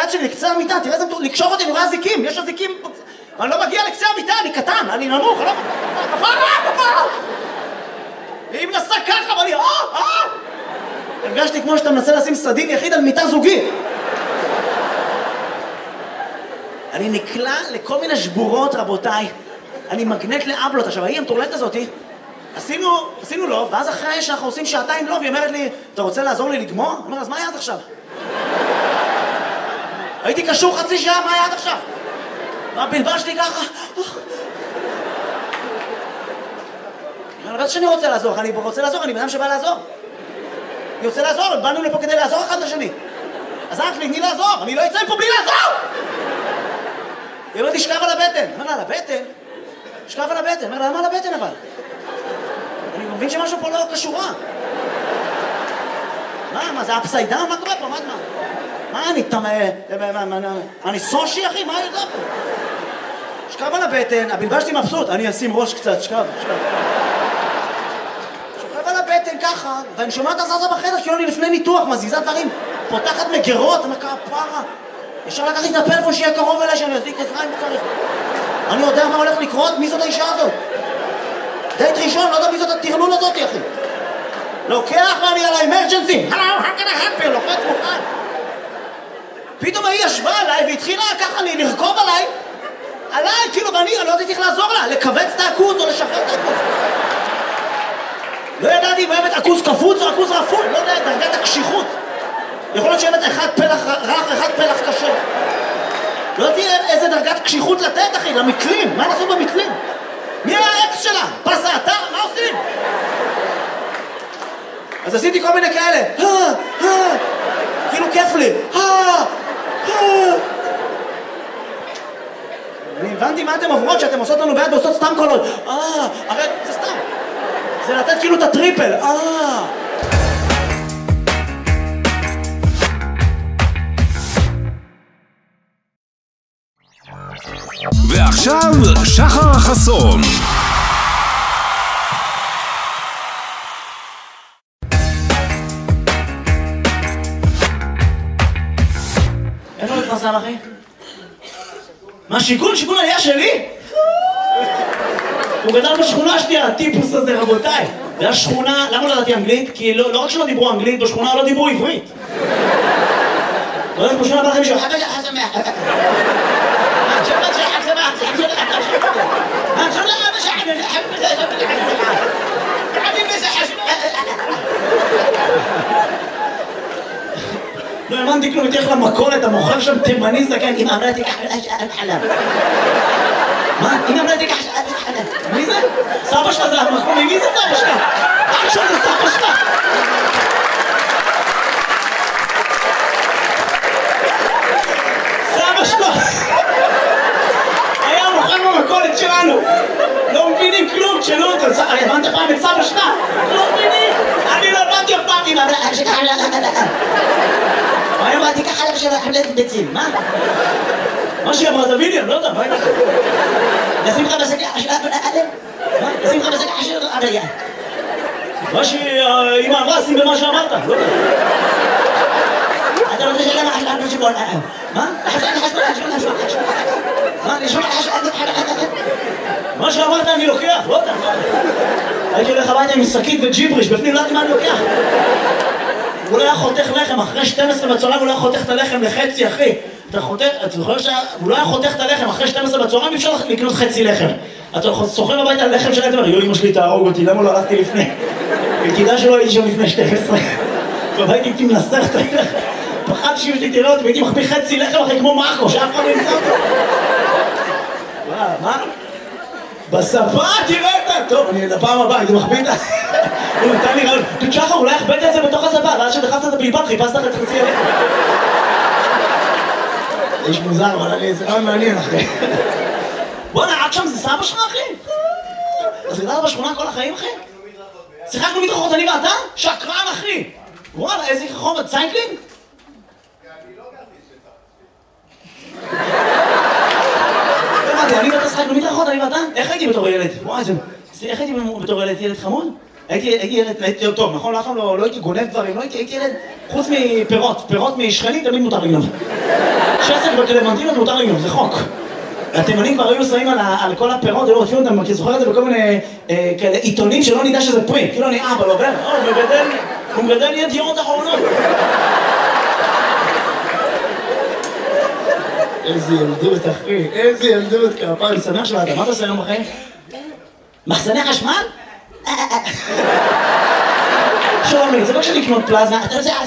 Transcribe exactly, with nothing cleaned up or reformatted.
היד שלי לקצה המיטה, תראה איזה מטור, לקשור אותי, אני רואה זיקים, יש זיקים, אני לא מגיע לקצה המיטה, אני קטן, אני נמוך, אני לא... כפרה, כפרה! והיא מנסה ככה, ואני, אה, אה! הרגשתי כמו שאתה מנסה לשים סדין יחיד על מיטה זוגית. אני נקלע לכל מיני שבורות, רבותיי. אני מגנט לאבלות. עכשיו, ההיא המטורללת הזאתי, עשינו, עשינו לוב, ואז אחרי שאנחנו עושים שעתיים לוב, היא אומרת לי, אתה רוצה לעזור לי לגמור? אני אומר, אז מה היה עד עכשיו? הייתי קשור חצי שעה, מה היה עד עכשיו? והבלבל שלי ככה... אני אומר, שאני רוצה לעזור, אני רוצה לעזור, אני בן שבא לעזור. אני רוצה לעזור, באנו לפה כדי לעזור אחד לשני. אז אח לי, תני לעזור, אני לא אצא מפה בלי לעזור! היא אומרת לי, שכב על הבטן. אני אומר לה, על הבטן? שכב על הבטן. אני אומר לה, למה על הבטן אבל? אני מבין שמשהו פה לא קשורה. מה, מה, זה אפסייד דאון? מה קורה פה? מה, מה? מה, אני תמה... אני סושי, אחי? מה יותר פה? שכב על הבטן, הבלבל שלי מבסוט. אני אשים ראש קצת, שכב, שכב. שוכב על הבטן ככה, ואני שומע את הזזה בחדר, כאילו אני לפני ניתוח, מזיזה דברים, פותחת מגרות, אני אומר, כפרה. אפשר לקחת את הפלאפון שיהיה קרוב אליי, שאני אזיק עזרה אם צריך. אני יודע מה הולך לקרות, מי זאת האישה הזאת? דייט ראשון, לא יודע מי זאת הטרלול הזאת, אחי. לוקח ואני על האמרג'נסי. Hello, how can I help you? לוחץ מוכן. פתאום היא ישבה עליי והתחילה ככה לי לרכוב עליי, עליי, כאילו, ואני לא יודעת איך לעזור לה, לכווץ את העכוז או לשחרר את העכוז. לא ידעתי אם אוהבת עכוז קפוץ או עכוז רפול, לא יודע, דרגת הקשיחות. יכול להיות שאוהבת אחד פלח רך, אחד פלח קשה. לא יודעתי איזה דרגת קשיחות לתת, אחי, למתלים. מה נעשו במתלים? מי היה האקס שלה? פס האתר? מה עושים? אז עשיתי כל מיני כאלה. כאילו כיף לי. אני הבנתי מה אתם עוברות, שאתם עושות לנו ביד ועושות סתם קולות. אה, הרי זה סתם. זה לתת כאילו את הטריפל. אה. ועכשיו שחר חסון. איפה מתפרסם אחי? מה שיכון? שיכון היה שלי? הוא גדל בשכונה שלי, הטיפוס הזה רבותיי. זה היה שכונה, למה לא ידעתי אנגלית? כי לא, לא רק שלא דיברו אנגלית, בשכונה לא דיברו עברית. לא יודעת בשכונה בא לכם מישהו חבש חסמח شبت شحك سماح ما شو لا ما شحك حب عادي مسح לא האמנתי כלום, תלך למכולת, המוכר שם תימני זקן, אמא אמרה תיקח חלב. מה? אמא אמרה תיקח חלב. מי זה? סבא שלך זה המחמוני, מי זה סבא שלך? אח שלך זה סבא שלך. סבא שלך. היה מוכר במכולת שלנו. לא מבינים כלום, תשאלו אותו. הבנת פעם את סבא שלך? לא מבינים. אני לא הבנתי אף פעם. אמא אמרה תיקח חלב. אני אמרתי ככה לך של חמלת ביצים, מה? מה שהיא אמרה, תביא לי, אני לא יודע, מה היא אמרה? נשים לך בשקע של אדם? מה? נשים לך בשקע של אדם? מה שהיא אמרה, שים במה שאמרת, לא יודע. אתה רוצה שלמה חשב אדם שבול אדם? מה? חשב אדם חשב אדם שבול אדם? מה? אני שומע חשב אדם חשב אדם? מה שאמרת אני לוקח, לא יודע. הייתי הולך הביתה עם שקית וג'יבריש, בפנים לא יודעת מה אני לוקח. הוא לא היה חותך לחם, אחרי שתים עשרה בצהריים הוא לא היה חותך את הלחם לחצי, אחי. אתה חותך, אתה זוכר שהוא לא היה חותך את הלחם, אחרי שתים עשרה בצהריים אפשר לקנות חצי לחם. אתה סוחר הביתה על לחם שלהם, אתה אומר, יו, אמא שלי תהרוג אותי, למה לא הלכתי לפני? וכדאי שלא הייתי שם לפני שתים עשרה. והייתי הייתי מנסח את הלחם. פחדתי שאמא שלי תראה אותי, והייתי מחביא חצי לחם אחרי כמו מאחו, שאף אחד לא ימצא אותו. מה? בשפה תראה אותה! טוב, אני לפעם הבאה, הייתי מחביא את ה... הוא נתן לי רעיון, שחר, אולי הכבדת את זה בתוך הספה, ואז שדחפת את הבלבל, חיפשת לך את חצי הלחם. זה איש מוזר, אבל אני, זה לא מעניין, אחי. בוא'נה, עד שם זה סבא שלך, אחי? אז גדלת בשכונה כל החיים, אחי? שיחקנו מדרכות, אני ואתה? שקרן, אחי! וואלה, איזה חומר, צייקלינג? אני לא גרתי שטח. אני ואתה שיחקנו מדרכות, אני ואתה? איך הייתי בתור ילד? וואי, איך הייתי בתור ילד? ילד חמוד? הייתי ילד, הייתי טוב, נכון? אף פעם לא הייתי גונב דברים, לא הייתי ילד, חוץ מפירות, פירות משכנים תמיד מותר לגנוב. שסק בקלמנטינות מותר לגנוב, זה חוק. התימנים כבר היו שמים על כל הפירות, היו רודפים אותם, כי זוכר את זה בכל מיני כאלה עיתונים שלא נדע שזה פרי, כאילו אני אבא, לא עובר, הוא מגדל, הוא מגדל ידיעות אחרונות. איזה ילדות, אחי, איזה ילדות, כפיים, אני שמח שלאדם, מה אתה עושה היום בחיים? מחסני חשמל? שלומי, זה לא כשנקנות פלזמה, אתה יודע,